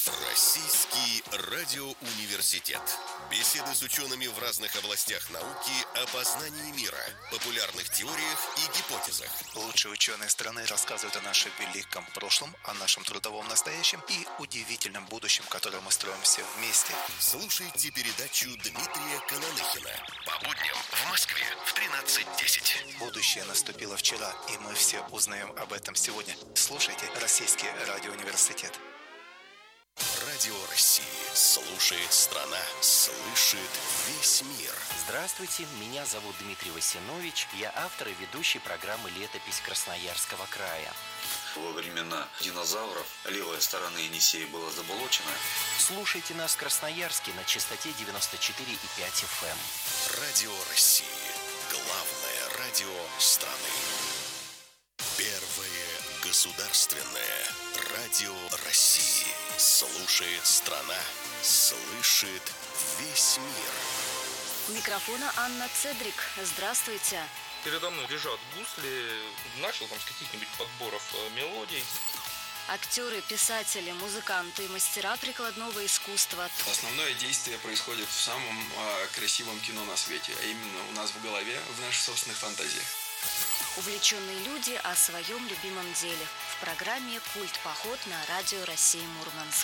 Российский радиоуниверситет. Беседы с учеными в разных областях науки о познании мира, популярных теориях и гипотезах. Лучшие ученые страны рассказывают о нашем великом прошлом, о нашем трудовом настоящем и удивительном будущем, которое мы строим все вместе. Слушайте передачу Дмитрия Кананыхина по будням в Москве в 13:10. Будущее наступило вчера, и мы все узнаем об этом сегодня. Слушайте Российский радиоуниверситет. Радио России. Слушает страна, слышит весь мир. Здравствуйте, меня зовут Дмитрий Васинович. Я автор и ведущий программы «Летопись Красноярского края». Во времена динозавров левая сторона Енисея была заболочена. Слушайте нас в Красноярске на частоте 94,5 FM. Радио России. Главное радио страны. Первое государственное радио России. Слушает страна, слышит весь мир. У микрофона Анна Цедрик. Здравствуйте. Передо мной лежат гусли. Начал там с каких-нибудь подборов мелодий. Актеры, писатели, музыканты, мастера прикладного искусства. Основное действие происходит в самом красивом кино на свете, а именно у нас в голове, в наших собственных фантазиях. Увлеченные люди о своем любимом деле. В программе «Культ-поход» на радио России Мурманск.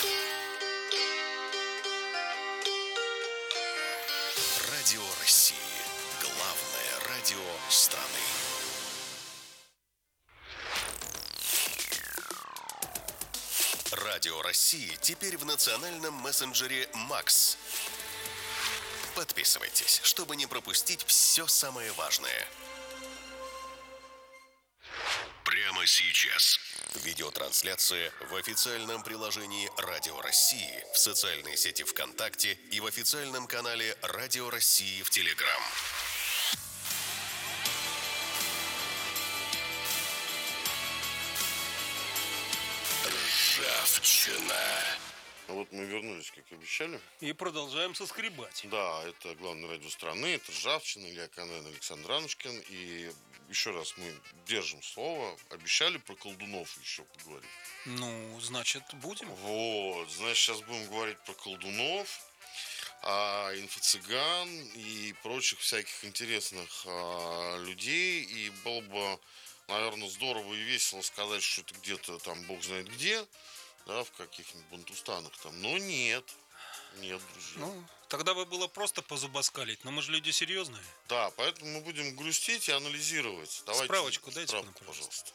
Радио России. Главное радио страны. Радио России теперь в национальном мессенджере «Макс». Подписывайтесь, чтобы не пропустить все самое важное. Прямо сейчас. Видеотрансляция в официальном приложении Радио России, в социальной сети ВКонтакте и в официальном канале Радио России в Телеграм. Ржавчина. Вот мы вернулись, как обещали. И продолжаем соскребать. Да, это главное радио страны, это Ржавчина, Илья Канен, Александр Анушкин. И еще раз мы держим слово. Обещали про колдунов еще поговорить. Ну, значит, будем. Вот, значит, сейчас будем говорить про колдунов, инфо-цыган и прочих всяких интересных людей. И было бы, наверное, здорово и весело сказать, что это где-то там бог знает где, да, в каких-нибудь бантустанах там. Но нет, друзья. Ну, тогда бы было просто позубоскалить, но мы же люди серьезные. Да, поэтому мы будем грустить и анализировать. Давайте справочку дайте справку, нам, пожалуйста.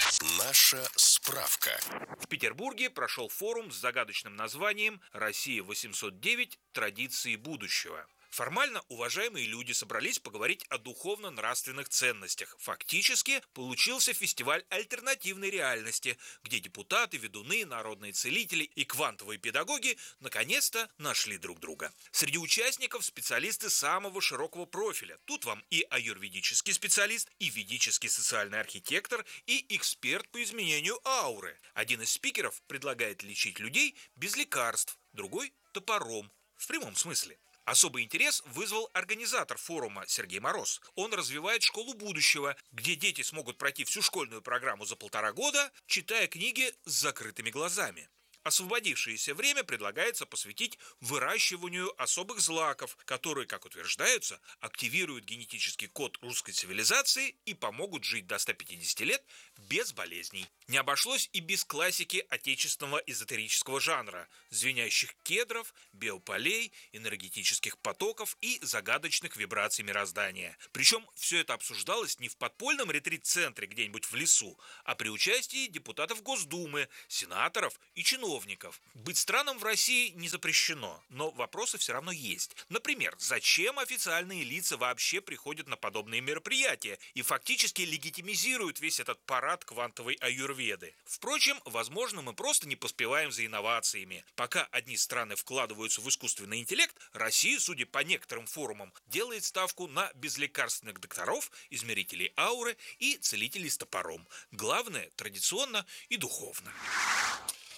Наша справка. В Петербурге прошел форум с загадочным названием «Россия-809. Традиции будущего». Формально уважаемые люди собрались поговорить о духовно-нравственных ценностях. Фактически получился фестиваль альтернативной реальности, где депутаты, ведуны, народные целители и квантовые педагоги наконец-то нашли друг друга. Среди участников специалисты самого широкого профиля. Тут вам и аюрведический специалист, и ведический социальный архитектор, и эксперт по изменению ауры. Один из спикеров предлагает лечить людей без лекарств, другой – топором, в прямом смысле. Особый интерес вызвал организатор форума Сергей Мороз. Он развивает школу будущего, где дети смогут пройти всю школьную программу за 1,5 года, читая книги с закрытыми глазами. Освободившееся время предлагается посвятить выращиванию особых злаков, которые, как утверждаются, активируют генетический код русской цивилизации и помогут жить до 150 лет без болезней. Не обошлось и без классики отечественного эзотерического жанра – звенящих кедров, биополей, энергетических потоков и загадочных вибраций мироздания. Причем все это обсуждалось не в подпольном ретрит-центре где-нибудь в лесу, а при участии депутатов Госдумы, сенаторов и чиновников. Быть странным в России не запрещено, но вопросы все равно есть. Например, зачем официальные лица вообще приходят на подобные мероприятия и фактически легитимизируют весь этот парад квантовой аюрведы? Впрочем, возможно, мы просто не поспеваем за инновациями. Пока одни страны вкладываются в искусственный интеллект, Россия, судя по некоторым форумам, делает ставку на безлекарственных докторов, измерителей ауры и целителей с топором. Главное – традиционно и духовно.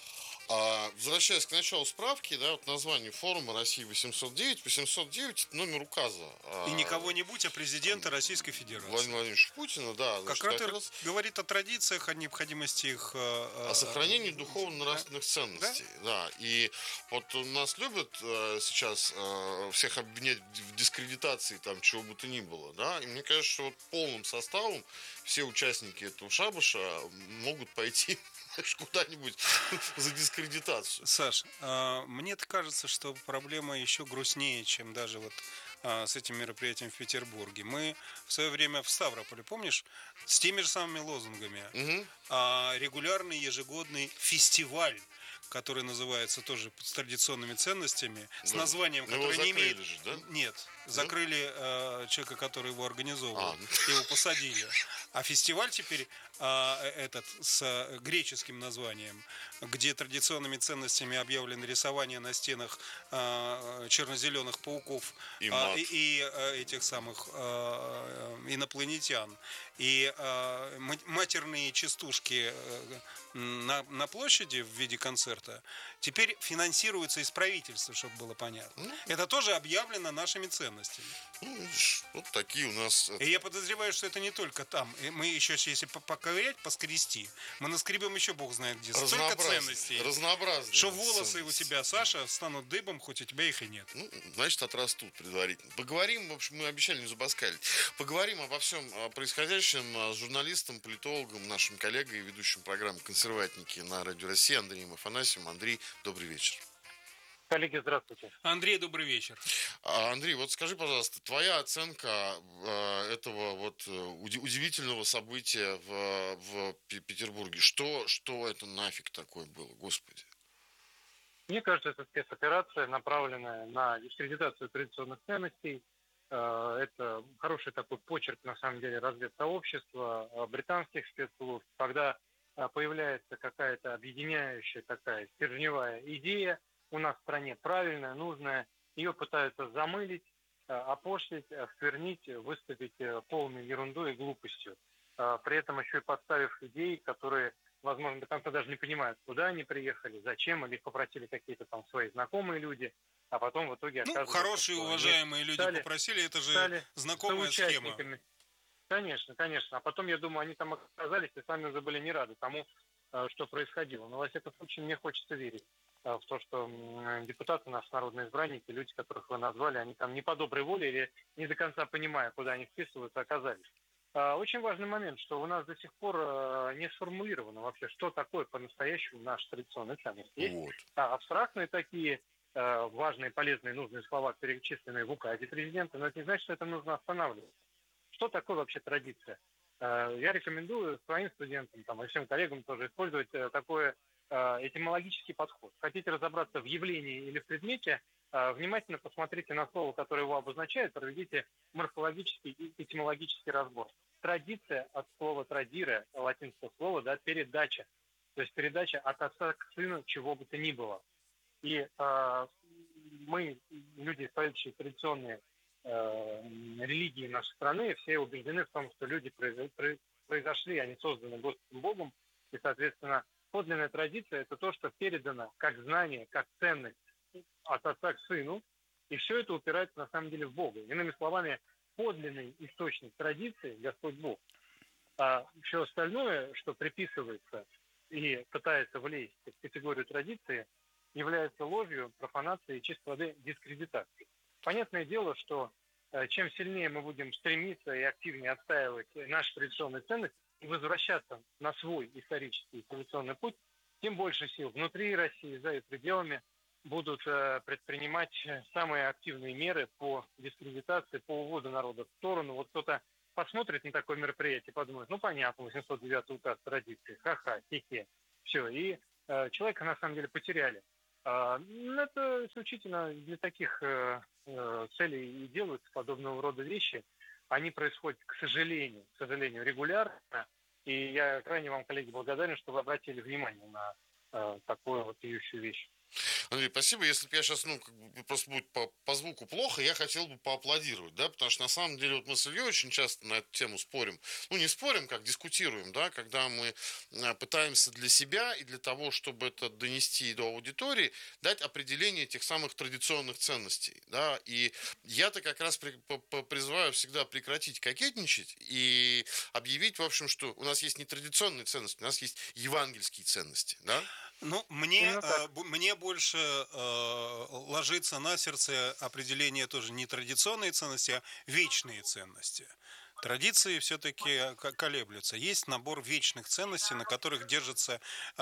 Возвращаясь к началу справки, да, вот название форума России 809. 809 – это номер указа. И не кого-нибудь, а президента Российской Федерации. Владимира Владимировича Путина, да. Как раз говорит о традициях, о необходимости их... О сохранении духовно-нравственных ценностей. Да. И вот у нас любят сейчас всех обвинять в дискредитации там чего бы то ни было, да. И мне кажется, что вот полным составом все участники этого шабаша могут пойти куда-нибудь за дискредитацию. Саш, мне кажется, что проблема еще грустнее, чем даже вот с этим мероприятием в Петербурге. Мы в свое время в Ставрополе, помнишь, с теми же самыми лозунгами, регулярный ежегодный фестиваль, который называется тоже с традиционными ценностями, с названием, которое не имеет... Же, да? Нет, закрыли человека, который его организовывал, его посадили. А фестиваль теперь этот с греческим названием, где традиционными ценностями объявлено рисование на стенах черно-зеленых пауков и этих самых инопланетян, и матерные частушки на площади в виде концерта теперь финансируются из правительства, чтобы было понятно. Это тоже объявлено нашими ценностями. Вот такие у нас... И я подозреваю, что это не только там. И мы еще, если поковырять, поскрести, мы наскребем еще бог знает где. Столько ценностей. Разнообразные. Что волосы у тебя, Саша, станут дыбом, хоть у тебя их и нет. Значит, отрастут предварительно. Поговорим, в общем, мы обещали не зубоскалить. Поговорим обо всем происходящем с журналистом, политологом, нашим коллегой и ведущим программы «Консерватники» на Радио России Андреем Афанасьевым. Андрей, добрый вечер. Коллеги, здравствуйте. Андрей, добрый вечер. Андрей, вот скажи, пожалуйста, твоя оценка этого вот удивительного события в Петербурге. Что это нафиг такое было, Господи? Мне кажется, это спецоперация, направленная на дискредитацию традиционных ценностей. Это хороший такой почерк, на самом деле, разведсообщества, британских спецслужб, когда появляется какая-то объединяющая такая стержневая идея, у нас в стране правильная, нужная, ее пытаются замылить, опошлить, осквернить, выставить полной ерундой и глупостью. При этом еще и подставив людей, которые, возможно, до конца даже не понимают, куда они приехали, зачем, или их попросили какие-то там свои знакомые люди, а потом в итоге оказывается... хорошие, уважаемые люди попросили, это же знакомая схема. Конечно. А потом, я думаю, они там оказались и сами уже были не рады тому, что происходило. Но, во всяком случае, мне хочется верить в то, что депутаты, наши народные избранники, люди, которых вы назвали, они там не по доброй воле или не до конца понимая, куда они вписываются, оказались. Очень важный момент, что у нас до сих пор не сформулировано вообще, что такое по-настоящему наша традиционная ценность. Есть абстрактные такие важные, полезные, нужные слова, перечисленные в указе президента, но это не значит, что это нужно останавливать. Что такое вообще традиция? Я рекомендую своим студентам и всем коллегам тоже использовать такой этимологический подход. Хотите разобраться в явлении или в предмете, внимательно посмотрите на слово, которое его обозначает, проведите морфологический и этимологический разбор. Традиция от слова традире, латинского слова, передача. То есть передача от отца к сыну чего бы то ни было. И мы, люди, исповедующие традиционные религии нашей страны, все убеждены в том, что люди произошли, они созданы Господом Богом, и, соответственно, подлинная традиция – это то, что передано как знание, как ценность от отца к сыну, и все это упирается на самом деле в Бога. Иными словами, подлинный источник традиции – Господь Бог. А все остальное, что приписывается и пытается влезть в категорию традиции, является ложью, профанацией и чистой воды дискредитацией. Понятное дело, что чем сильнее мы будем стремиться и активнее отстаивать наши традиционные ценности и возвращаться на свой исторический и традиционный путь, тем больше сил внутри России, за ее пределами, будут предпринимать самые активные меры по дискредитации, по уводу народа в сторону. Вот кто-то посмотрит на такое мероприятие и подумает, понятно, 809 указ традиции, ха-ха, хе-хе, все, и человека на самом деле потеряли. Это исключительно для таких целей и делаются подобного рода вещи. Они происходят, к сожалению, регулярно. И я крайне вам, коллеги, благодарен, что вы обратили внимание на такую вот вещь. Андрей, спасибо. Если бы я сейчас, просто будет по звуку плохо, я хотел бы поаплодировать, да, потому что на самом деле вот мы с Ильей очень часто на эту тему спорим. Не спорим, как дискутируем, да, когда мы пытаемся для себя и для того, чтобы это донести до аудитории, дать определение тех самых традиционных ценностей, да, и я-то как раз призываю всегда прекратить кокетничать и объявить, в общем, что у нас есть не традиционные ценности, у нас есть евангельские ценности, да? Мне больше ложится на сердце определение тоже не традиционные ценности, а вечные ценности. Традиции все-таки колеблются. Есть набор вечных ценностей, на которых держатся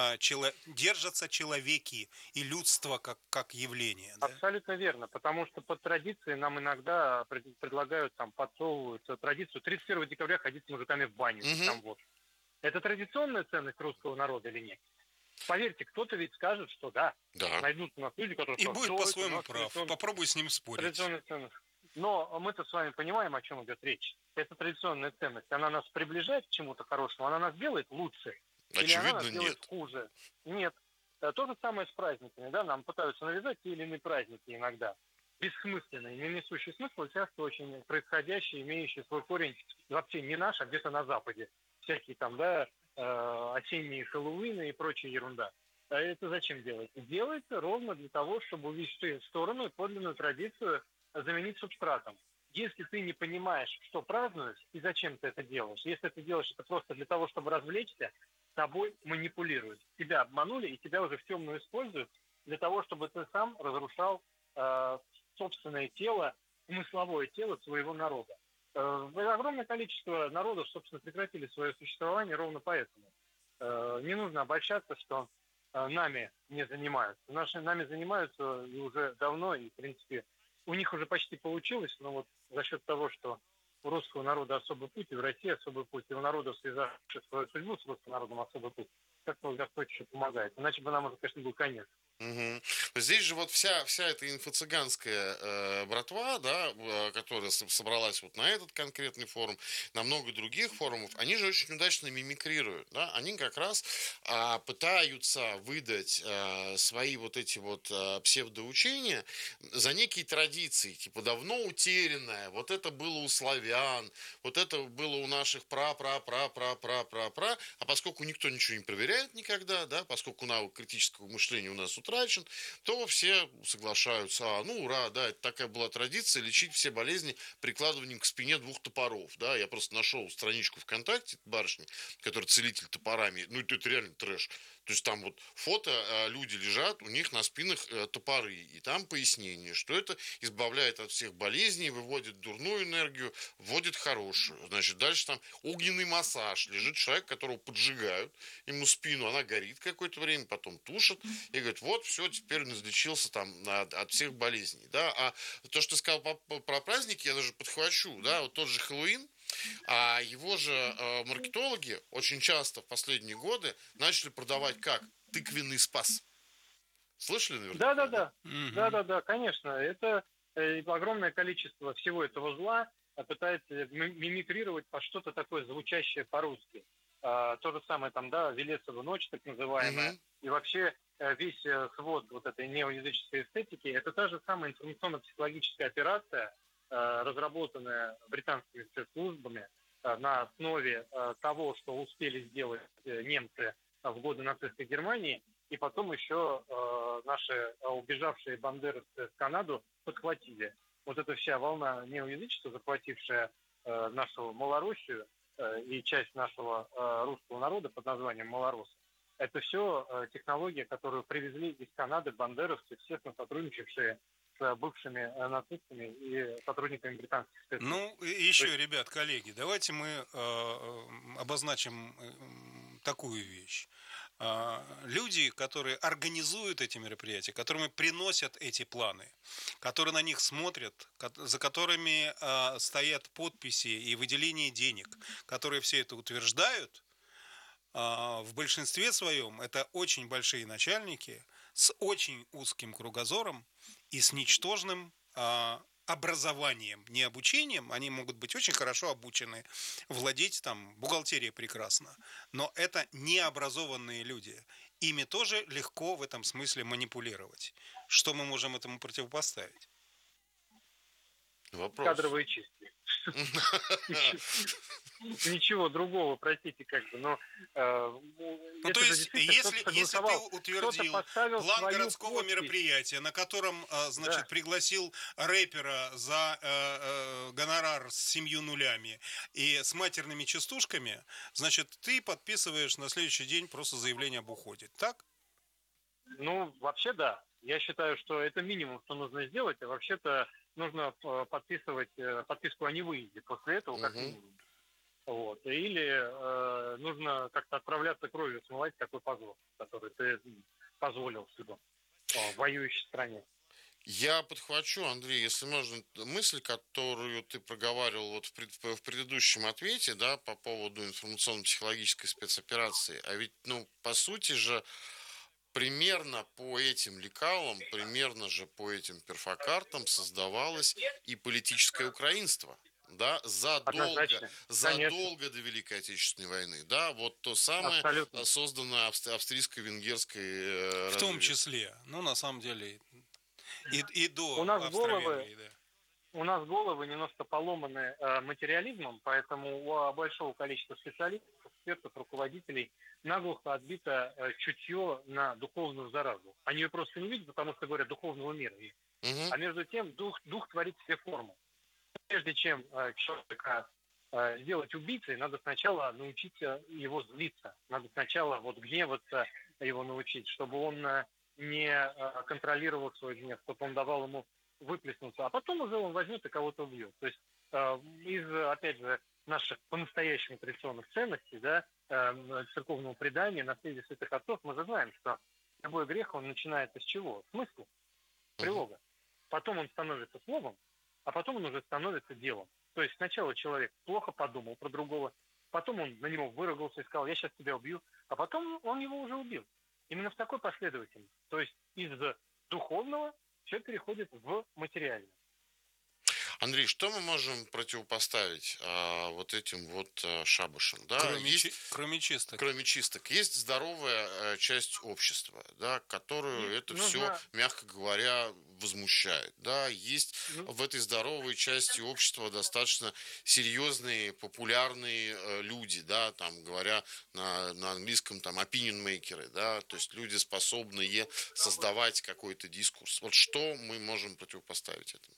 человеки и людство как явление. Да? Абсолютно верно, потому что под традицией нам иногда предлагают, подсовывают традицию 31 декабря ходить с мужиками в баню. Угу. Это традиционная ценность русского народа или нет? Поверьте, кто-то ведь скажет, что да. Найдутся у нас люди, которые скажут, будет по-своему прав. Попробуй с ним спорить. Но мы-то с вами понимаем, о чем идет речь. Это традиционная ценность. Она нас приближает к чему-то хорошему, она нас делает лучше. Очевидно, или она нас делает хуже. Нет. То же самое с праздниками. Да? Нам пытаются навязать те или иные праздники иногда. Бессмысленные, не несущие смысла, часто очень происходящие, имеющие свой корень вообще не наш, а где-то на Западе. Всякие осенние Хэллоуины и прочая ерунда. А это зачем делается? Делается ровно для того, чтобы увести в сторону подлинную традицию заменить субстратом. Если ты не понимаешь, что празднуешь и зачем ты это делаешь, если ты делаешь это просто для того, чтобы развлечься, тобой манипулируют. Тебя обманули, и тебя уже в темную используют для того, чтобы ты сам разрушал собственное тело, смысловое тело своего народа. Огромное количество народов, собственно, прекратили свое существование ровно поэтому. Не нужно обольщаться, что нами не занимаются. Нами занимаются и уже давно, и, в принципе, у них уже почти получилось, но вот за счет того, что у русского народа особый путь, и в России особый путь, и у народов, связавших свою судьбу с русским народом, особый путь, как-то Господь еще помогает. Иначе бы нам уже, конечно, был конец. Угу. Здесь же вот вся эта инфо-цыганская братва, да, которая собралась вот на этот конкретный форум, на много других форумов, они же очень удачно мимикрируют, да, они как раз пытаются выдать свои вот эти вот псевдоучения за некие традиции, типа давно утерянное, вот это было у славян, вот это было у наших а поскольку никто ничего не проверяет никогда, да, поскольку навык критического мышления у нас утрачен, то все соглашаются, ура, да, это такая была традиция лечить все болезни прикладыванием к спине 2 топоров, да, я просто нашел страничку ВКонтакте барышни, которая целитель топорами, это реально трэш. То есть там вот фото, люди лежат, у них на спинах топоры, и там пояснение, что это избавляет от всех болезней, выводит дурную энергию, вводит хорошую. Значит, дальше там огненный массаж, лежит человек, которого поджигают, ему спину, она горит какое-то время, потом тушат, и говорит, вот, все, теперь он излечился там от всех болезней, да. А то, что ты сказал про праздники, я даже подхвачу, да, вот тот же Хэллоуин, а его же маркетологи очень часто в последние годы начали продавать как? Тыквенный спас. Слышали, наверное? Да, конечно. Это огромное количество всего этого зла пытается мимикрировать под что-то такое звучащее по-русски. То же самое Велесова ночь, так называемая. И вообще весь свод вот этой неоязыческой эстетики, это та же самая информационно-психологическая операция, разработанная британскими спецслужбами на основе того, что успели сделать немцы в годы нацистской Германии, и потом еще наши убежавшие бандеровцы в Канаду подхватили. Вот эта вся волна неоязычества, захватившая нашу Малороссию и часть нашего русского народа под названием малоросы, это все технология, которую привезли из Канады бандеровцы, честно сотрудничавшие с бывшими нацистами и сотрудниками британских спецслужб. Еще, ребят, коллеги, давайте мы обозначим такую вещь. Люди, которые организуют эти мероприятия, которым приносят эти планы, которые на них смотрят, за которыми стоят подписи и выделение денег, которые все это утверждают, в большинстве своем это очень большие начальники с очень узким кругозором и с ничтожным образованием, не обучением. Они могут быть очень хорошо обучены, владеть бухгалтерией прекрасно, но это необразованные люди. ими тоже легко в этом смысле манипулировать. Что мы можем этому противопоставить? Вопрос. Кадровые чистки. Ничего другого, простите, но... То есть, если ты утвердил план городского мероприятия, на котором, значит, пригласил рэпера за гонорар с 7 нулями и с матерными частушками, значит, ты подписываешь на следующий день просто заявление об уходе, так? Вообще, да. Я считаю, что это минимум, что нужно сделать, а вообще-то нужно подписывать подписку о невыезде после этого, как минимум. Вот. Или нужно как-то отправляться кровью смывать такой позор, который ты позволил себе в воюющей стране. Я подхвачу, Андрей, если можно, мысль, которую ты проговаривал вот в предыдущем ответе, да, по поводу информационно-психологической спецоперации. А ведь, по сути же, примерно по этим лекалам, примерно же по этим перфокартам создавалось и политическое украинство. Да, задолго до Великой Отечественной войны. Да, вот то самое, абсолютно, созданное австрийско-венгерской в том числе, на самом деле, и до у нас головы немножко поломаны материализмом, поэтому у большого количества специалистов, экспертов, руководителей наглухо отбито чутье на духовную заразу. Они ее просто не видят, потому что говорят, духовного мира нет. А между тем дух творит все формы. Прежде чем человека сделать убийцей, надо сначала научиться его злиться. Надо сначала гневаться его научить, чтобы он не контролировал свой гнев, чтобы он давал ему выплеснуться. А потом уже он возьмет и кого-то убьет. То есть опять же, наших по-настоящему традиционных ценностей, да, церковного предания, наследия святых отцов, мы же знаем, что любой грех, он начинается с чего? Смысл, прилога. Потом он становится словом, а потом он уже становится делом. То есть сначала человек плохо подумал про другого, потом он на него выругался и сказал, я сейчас тебя убью, а потом он его уже убил. Именно в такой последовательности. То есть из духовного все переходит в материальное. Андрей, что мы можем противопоставить вот этим вот шабашам? Да? Кроме чисток. Кроме чисток. Есть здоровая часть общества, да, которую это все, мягко говоря, возмущает. Да? Есть в этой здоровой части общества достаточно серьезные, популярные люди, да, там, говоря на английском, там, opinion makers, да, то есть люди, способные создавать какой-то дискурс. Вот что мы можем противопоставить этому?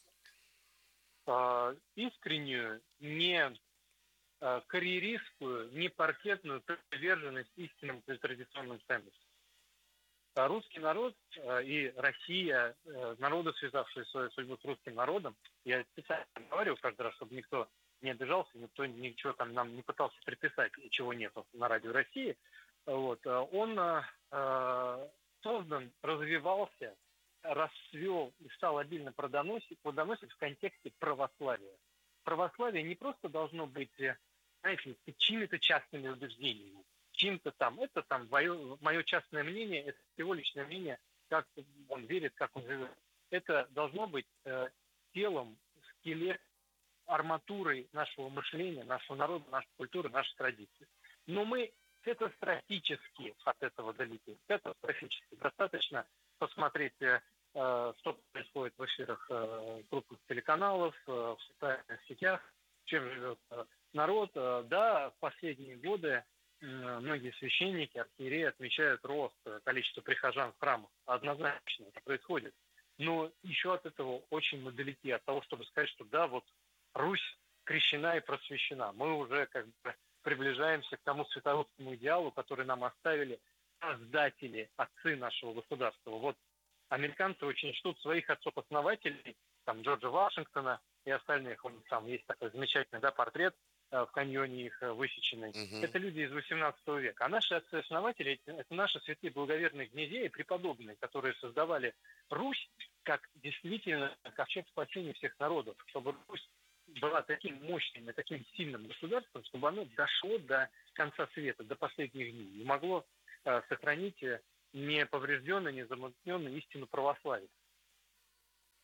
Искреннюю, не карьеристскую, не паркетную приверженность истинным традиционным ценностям. Русский народ и Россия, народы, связавшие свою судьбу с русским народом, я специально говорю каждый раз, чтобы никто не обижался, никто ничего там нам не пытался приписать, чего нету на радио России, он создан, развивался, расцвел и стал обильно плодоносить в контексте православия. Православие не просто должно быть, знаете, чьими-то частными убеждениями, чьим-то там, это там мое частное мнение, это его личное мнение, как он верит, как он живет. Это должно быть телом, скелет, арматурой нашего мышления, нашего народа, нашей культуры, нашей традиции. Но мы катастрофически от этого далеки. Катастрофически. Достаточно посмотреть, что происходит в эфирах крупных телеканалов, в социальных сетях, чем живет народ. Да, в последние годы многие священники, архиереи отмечают рост количества прихожан в храмах. Однозначно это происходит. Но еще от этого очень мы далеки, от того, чтобы сказать, что да, вот Русь крещена и просвещена. Мы уже как бы приближаемся к тому святородскому идеалу, который нам оставили создатели, отцы нашего государства. Вот американцы очень ждут своих отцов-основателей, там Джорджа Вашингтона и остальных. Там есть такой замечательный портрет в каньоне их высеченный. Это люди из 18 века. А наши отцы-основатели – это наши святые благоверные князья и преподобные, которые создавали Русь как действительно ковчег спасения всех народов, чтобы Русь была таким мощным и таким сильным государством, чтобы оно дошло до конца света, до последних дней, и могло сохранить неповрежденной, незамутненной истину православия.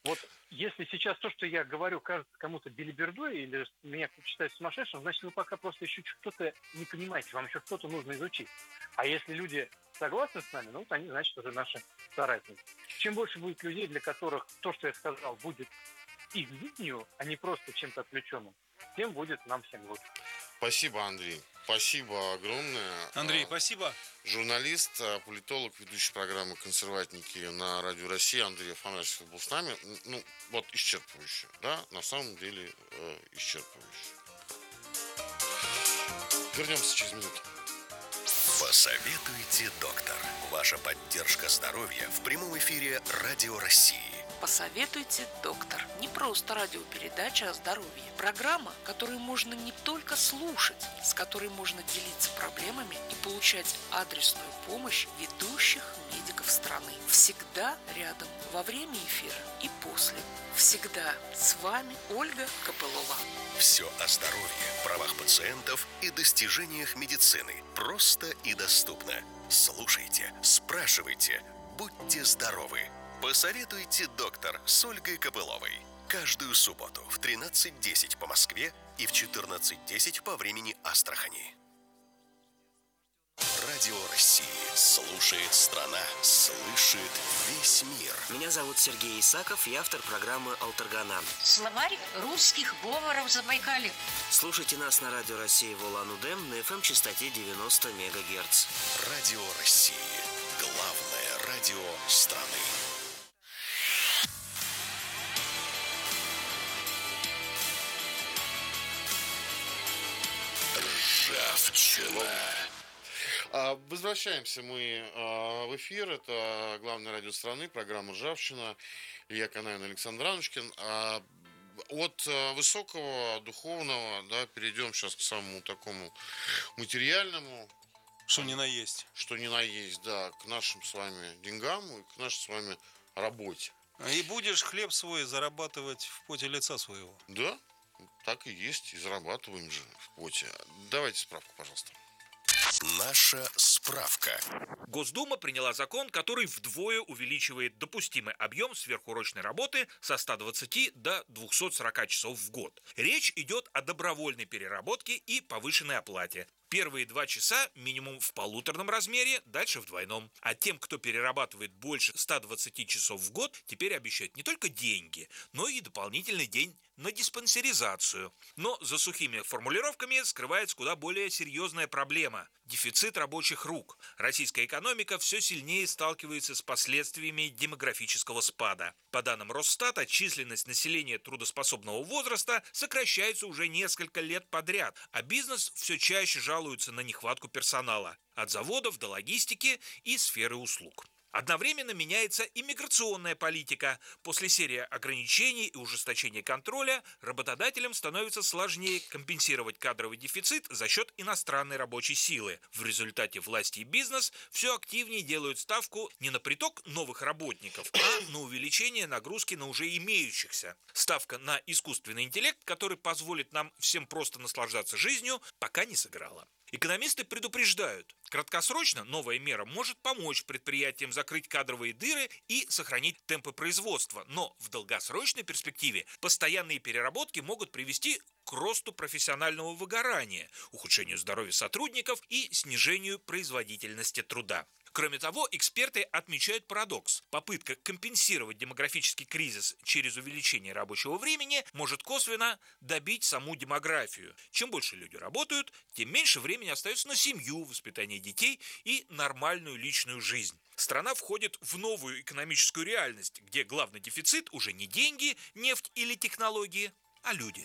Вот если сейчас то, что я говорю, кажется кому-то белибердой или меня считают сумасшедшим, значит, вы пока просто еще что-то не понимаете, вам еще что-то нужно изучить. А если люди согласны с нами, ну, вот они, значит, уже наши соратники. Чем больше будет людей, для которых то, что я сказал, будет их жизнью, а не просто чем-то отвлеченным, тем будет нам всем лучше. Спасибо, Андрей. Спасибо огромное. Андрей, спасибо. Журналист, политолог, ведущий программы «Консерватники» на Радио России Андрей Афанасьев был с нами. Ну, вот исчерпывающе, да, на самом деле исчерпывающе. Вернемся через минуту. Посоветуйте, доктор. Ваша поддержка здоровья в прямом эфире Радио России. Посоветуйте, доктор. Не просто радиопередача о здоровье. Программа, которую можно не только слушать, с которой можно делиться проблемами и получать адресную помощь ведущих медиков страны. Всегда рядом, во время эфира и после. Всегда с вами Ольга Копылова. Все о здоровье, правах пациентов и достижениях медицины. Просто и доступно. Слушайте, спрашивайте, будьте здоровы. Посоветуйте, доктор, с Ольгой Копыловой. Каждую субботу в 13:10 по Москве и в 14:10 по времени Астрахани. Радио России. Слушает страна, слышит весь мир. Меня зовут Сергей Исаков, я автор программы «Алтаргана». Словарь русских говоров Забайкалья. Слушайте нас на Радио России в Улан-Удэ на FM-частоте 90 МГц. Радио России. Главное радио страны. Ржавчина. Возвращаемся мы в эфир. Это главное радио страны, программа «Ржавчина». Илья Канаин, Александр Анушкин. От высокого духовного, да, перейдем сейчас к самому такому материальному. Что ни на есть. Что ни на есть, да, к нашим с вами деньгам и к нашей с вами работе. И будешь хлеб свой зарабатывать в поте лица своего. Да, так и есть, и зарабатываем же в поте. Давайте справку, пожалуйста. Наша справка. Госдума приняла закон, который вдвое увеличивает допустимый объем сверхурочной работы со 120 до 240 часов в год. Речь идет о добровольной переработке и повышенной оплате. Первые 2 часа минимум в полуторном размере, дальше в двойном. А тем, кто перерабатывает больше 120 часов в год, теперь обещают не только деньги, но и дополнительный день на диспансеризацию. Но за сухими формулировками скрывается куда более серьезная проблема – дефицит рабочих рук. Российская экономика все сильнее сталкивается с последствиями демографического спада. По данным Росстата, численность населения трудоспособного возраста сокращается уже несколько лет подряд, а бизнес все чаще жалуется на нехватку персонала – от заводов до логистики и сферы услуг. Одновременно меняется и миграционная политика. После серии ограничений и ужесточения контроля работодателям становится сложнее компенсировать кадровый дефицит за счет иностранной рабочей силы. В результате власти и бизнес все активнее делают ставку не на приток новых работников, а на увеличение нагрузки на уже имеющихся. Ставка на искусственный интеллект, который позволит нам всем просто наслаждаться жизнью, пока не сыграла. Экономисты предупреждают, краткосрочно новая мера может помочь предприятиям закрыть кадровые дыры и сохранить темпы производства, но в долгосрочной перспективе постоянные переработки могут привести к росту профессионального выгорания, ухудшению здоровья сотрудников и снижению производительности труда. Кроме того, эксперты отмечают парадокс. Попытка компенсировать демографический кризис через увеличение рабочего времени может косвенно добить саму демографию. Чем больше люди работают, тем меньше времени остается на семью, воспитание детей и нормальную личную жизнь. Страна входит в новую экономическую реальность, где главный дефицит уже не деньги, нефть или технологии, а люди.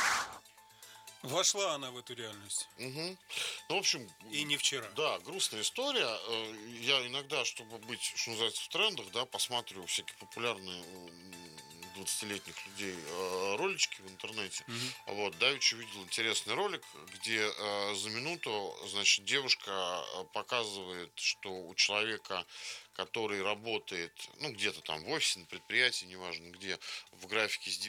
Вошла она в эту реальность. Угу. Ну, в общем... И не вчера. Да, грустная история. Я иногда, чтобы быть, что называется, в трендах, да, посматриваю всякие популярные 20-летних людей ролички в интернете. Угу. Вот, давеча видел интересный ролик, где за минуту, значит, девушка показывает, что у человека, который работает, ну, где-то там в офисе, на предприятии, неважно где, в графике с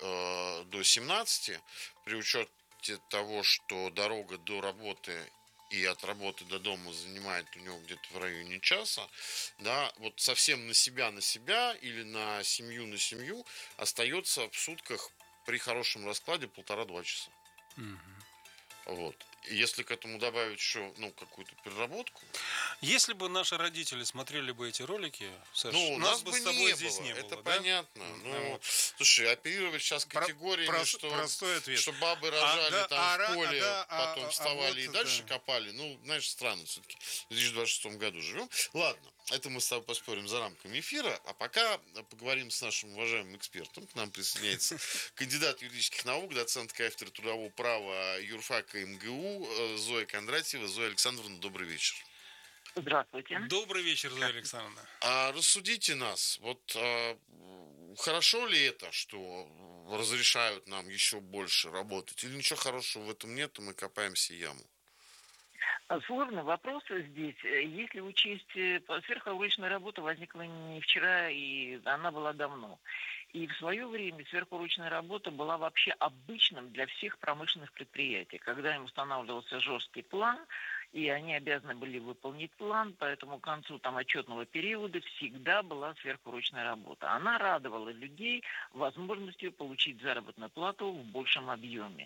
9 до 17, при учете того, что дорога до работы и от работы до дома занимает у него где-то в районе часа, да, вот совсем на себя или на семью остается в сутках при хорошем раскладе 1,5-2 часа. Вот. И если к этому добавить еще, какую-то переработку. Если бы наши родители смотрели бы эти ролики, Саш, нас бы с тобой здесь не было. Это да? понятно. Слушай, оперировать сейчас категориями, что бабы рожали в поле, потом вставали и дальше копали. Знаешь, странно все-таки. В 2026 году живем. Ладно, это мы с тобой поспорим за рамками эфира. А пока поговорим с нашим уважаемым экспертом. К нам присоединяется кандидат юридических наук, доцент кафедры трудового права юрфака МГУ Зоя Кондратьева. Зоя Александровна, добрый вечер. Здравствуйте. Добрый вечер, Зоя Александровна. Рассудите нас. Хорошо ли это, что разрешают нам еще больше работать? Или ничего хорошего в этом нет, и мы копаем себе яму? Сложный вопрос здесь. Если учесть, сверхурочная работа возникла не вчера, и она была давно. И в свое время сверхурочная работа была вообще обычным для всех промышленных предприятий. Когда им устанавливался жесткий план, и они обязаны были выполнить план, поэтому к концу отчетного периода всегда была сверхурочная работа. Она радовала людей возможностью получить заработную плату в большем объеме.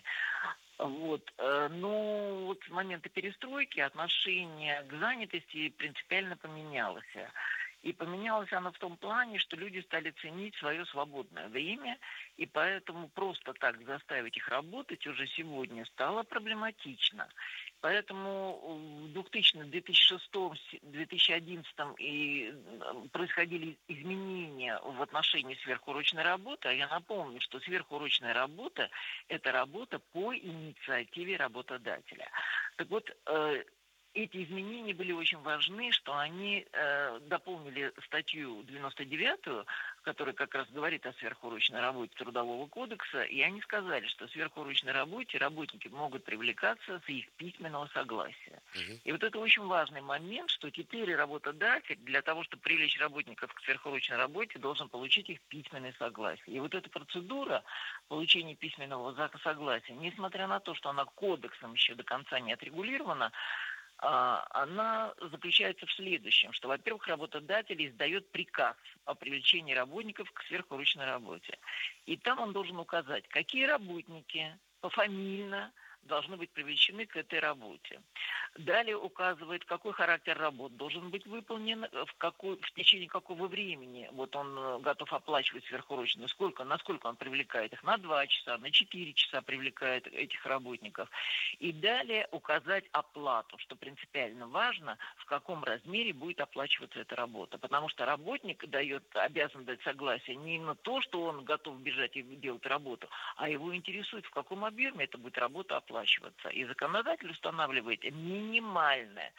Но с момента перестройки отношение к занятости принципиально поменялось. И поменялось оно в том плане, что люди стали ценить свое свободное время, и поэтому просто так заставить их работать уже сегодня стало проблематично. Поэтому в 2000, 2006, 2011 и происходили изменения в отношении сверхурочной работы. А я напомню, что сверхурочная работа – это работа по инициативе работодателя. Так вот, эти изменения были очень важны, что они дополнили статью 99, которая как раз говорит о сверхурочной работе Трудового кодекса, и они сказали, что в сверхурочной работе работники могут привлекаться с их письменного согласия. И это очень важный момент, что теперь работодатель для того, чтобы привлечь работников к сверхурочной работе, должен получить их письменное согласие. И эта процедура получения письменного согласия, несмотря на то, что она кодексом еще до конца не отрегулирована, она заключается в следующем, что, во-первых, работодатель издает приказ о привлечении работников к сверхурочной работе. И там он должен указать, какие работники пофамильно должны быть привлечены к этой работе. Далее указывает, какой характер работ должен быть выполнен, в течение какого времени он готов оплачивать сверхурочную, насколько он привлекает их, на 2 часа, на 4 часа привлекает этих работников. И далее указать оплату, что принципиально важно, в каком размере будет оплачиваться эта работа. Потому что работник обязан дать согласие не именно то, что он готов бежать и делать работу, а его интересует, в каком объеме эта будет работа оплачиваться. И законодатель устанавливает минимальное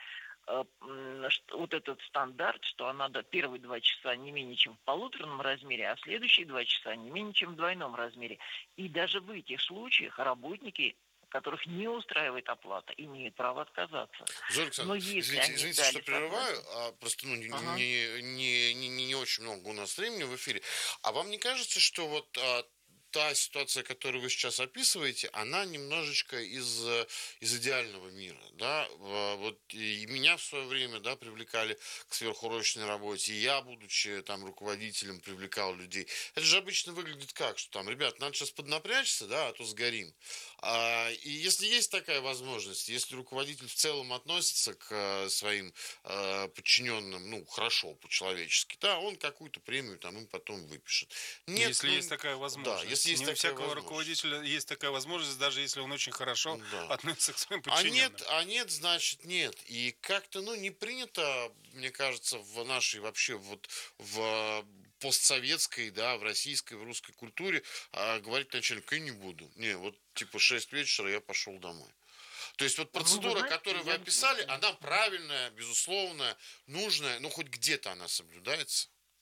этот стандарт, что надо первые 2 часа не менее чем в полуторном размере, а следующие 2 часа не менее чем в двойном размере. И даже в этих случаях работники, которых не устраивает оплата, имеют право отказаться. Но извините, что прерываю, просто не очень много у нас времени в эфире. А вам не кажется, что та ситуация, которую вы сейчас описываете, она немножечко из идеального мира, да? И меня в свое время, привлекали к сверхурочной работе, и я, будучи руководителем, привлекал людей. Это же обычно выглядит как, что ребят, надо сейчас поднапрячься, а то сгорим. И если есть такая возможность, если руководитель в целом относится к своим подчиненным, хорошо, по-человечески, он какую-то премию им потом выпишет. Нет, если есть такая возможность. Да, если есть не у всякого руководителя есть такая возможность, даже если он очень хорошо относится к своим подчиненным. А нет, значит нет. И как-то, не принято, мне кажется, в нашей вообще в постсоветской, в российской, в русской культуре говорить начальнику: я не буду. 6 вечера я пошел домой. То есть процедура, которую вы описали, она правильная, безусловно, нужная, хоть где-то она соблюдается.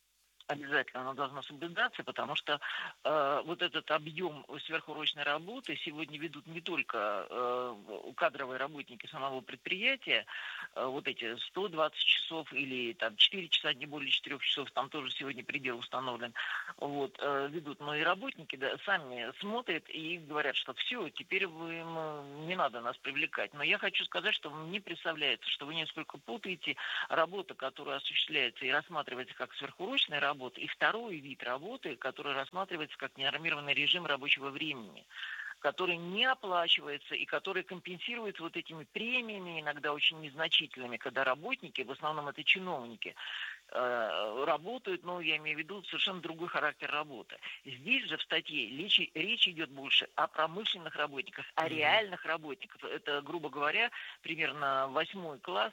обязательно оно должно соблюдаться, потому что вот этот объем сверхурочной работы сегодня ведут не только кадровые работники самого предприятия, вот эти 120 часов или там 4 часа, не более 4 часов, там тоже сегодня предел установлен, вот, ведут, но и работники сами смотрят и говорят, что все, теперь не надо нас привлекать. Но я хочу сказать, что мне представляется, что вы несколько путаете работу, которая осуществляется и рассматривается как сверхурочная работа, и второй вид работы, который рассматривается как ненормированный режим рабочего времени, который не оплачивается и который компенсируется вот этими премиями, иногда очень незначительными, когда работники, в основном это чиновники, работают, но я имею в виду совершенно другой характер работы. Здесь же в статье речь идет больше о промышленных работниках, о реальных работниках. Это, грубо говоря, примерно 8 класс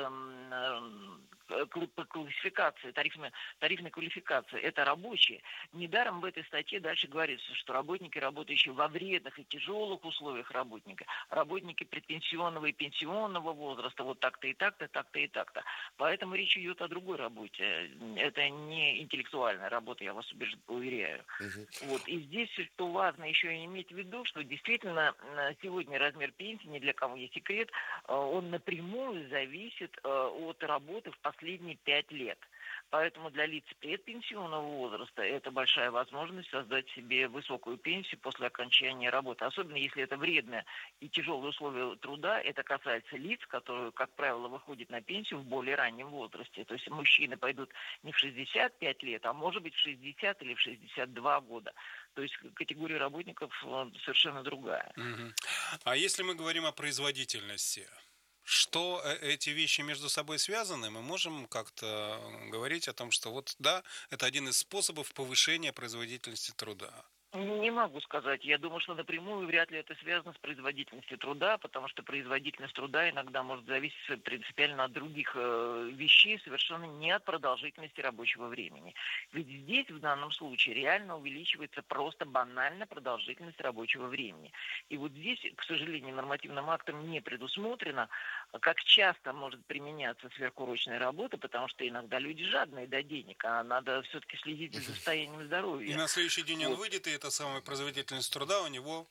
по классификации, тарифной квалификации. Это рабочие. Недаром в этой статье дальше говорится, что работники, работающие во вредных и тяжелых условиях работники предпенсионного и пенсионного возраста, вот так-то и так-то, так-то и так-то. Поэтому речь идет о другой работе. Это не интеллектуальная работа, я вас уверяю. Вот. И здесь, что важно еще иметь в виду, что действительно сегодня размер пенсии, ни для кого не секрет, он напрямую зависит от работы в последние 5 лет. Поэтому для лиц предпенсионного возраста это большая возможность создать себе высокую пенсию после окончания работы. Особенно если это вредные и тяжелые условия труда. Это касается лиц, которые, как правило, выходят на пенсию в более раннем возрасте. То есть мужчины пойдут не в 65 лет, а может быть в 60 или в 62 года. То есть категория работников совершенно другая. А если мы говорим о производительности, что эти вещи между собой связаны, мы можем как-то говорить о том, что вот да, это один из способов повышения производительности труда. Не могу сказать. Я думаю, что напрямую вряд ли это связано с производительностью труда, потому что производительность труда иногда может зависеть принципиально от других вещей, совершенно не от продолжительности рабочего времени. Ведь здесь, в данном случае, реально увеличивается просто банально продолжительность рабочего времени. И вот здесь, к сожалению, нормативным актом не предусмотрено, как часто может применяться сверхурочная работа, потому что иногда люди жадные до денег, а надо все-таки следить за состоянием здоровья. И на следующий день он выйдет, и эта самая производительность труда у него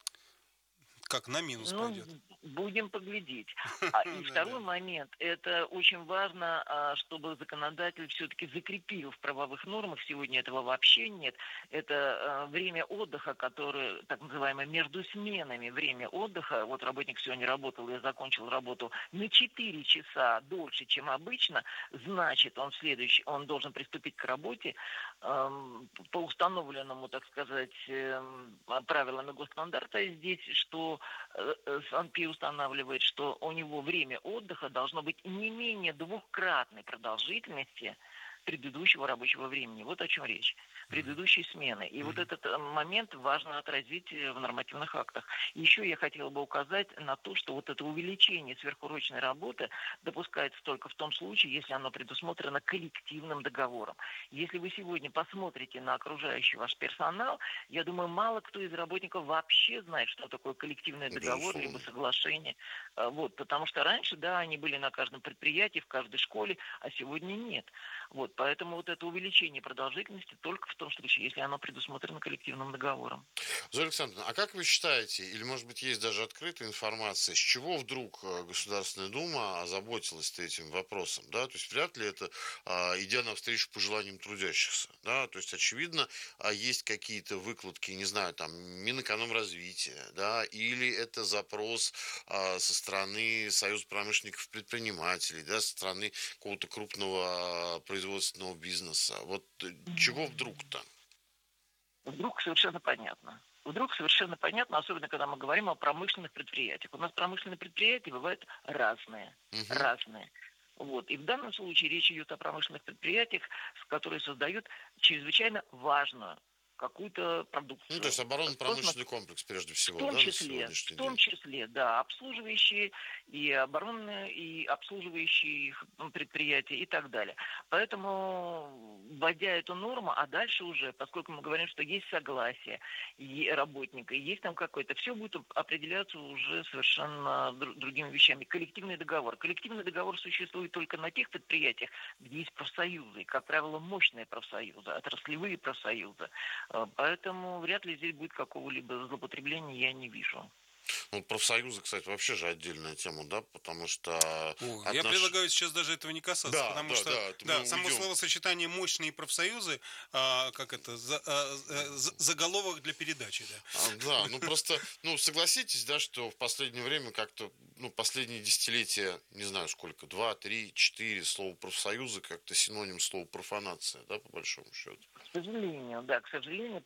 как на минус пойдет. Будем поглядеть. И второй момент, это очень важно, чтобы законодатель все-таки закрепил в правовых нормах, сегодня этого вообще нет, это время отдыха, которое, так называемое, между сменами время отдыха, вот работник сегодня работал и закончил работу на 4 часа дольше, чем обычно, значит, он должен приступить к работе по установленному, так сказать, правилам и госстандарта здесь, что СанПи устанавливает, что у него время отдыха должно быть не менее 2-кратной продолжительности предыдущего рабочего времени. Вот о чем речь. Предыдущей смены. И вот этот момент важно отразить в нормативных актах. Еще я хотела бы указать на то, что вот это увеличение сверхурочной работы допускается только в том случае, если оно предусмотрено коллективным договором. Если вы сегодня посмотрите на окружающий ваш персонал, я думаю, мало кто из работников вообще знает, что такое коллективный договор, либо соглашение. Вот, потому что раньше, да, они были на каждом предприятии, в каждой школе, а сегодня нет. Вот, поэтому вот это увеличение продолжительности только в том случае, если оно предусмотрено коллективным договором. Зоя Александровна, а как вы считаете, или, может быть, есть даже открытая информация, с чего вдруг Государственная Дума озаботилась этим вопросом? Да? То есть вряд ли это идя навстречу пожеланиям трудящихся. Да? То есть, очевидно, есть какие-то выкладки, не знаю, там, Минэкономразвития, да? Или это запрос со стороны Союза промышленников и предпринимателей, да? Со стороны какого-то крупного производственного бизнеса. Вот чего вдруг-то? Вдруг совершенно понятно. Вдруг совершенно понятно, особенно когда мы говорим о промышленных предприятиях. У нас промышленные предприятия бывают разные. Разные. Вот. И в данном случае речь идет о промышленных предприятиях, которые создают чрезвычайно важную какую-то продукцию. Ну, то есть оборонно-промышленный комплекс, прежде всего, в том числе, да, обслуживающие и оборонные, и обслуживающие их предприятия и так далее. Поэтому, вводя эту норму, а дальше уже, поскольку мы говорим, что есть согласие работника, есть там какое-то, все будет определяться уже совершенно другими вещами. Коллективный договор. Коллективный договор существует только на тех предприятиях, где есть профсоюзы, как правило, мощные профсоюзы, отраслевые профсоюзы. Поэтому вряд ли здесь будет какого-либо злоупотребления, я не вижу. Ну, профсоюзы, кстати, вообще же отдельная тема, да, потому что... Я предлагаю сейчас даже этого не касаться, потому что само словосочетание «мощные профсоюзы», заголовок для передачи, да. Да, ну просто, согласитесь, да, что в последнее время как-то, последние десятилетия, не знаю сколько, 2, 3, 4, слово профсоюзы как-то синоним слова профанация, да, по большому счету. К сожалению,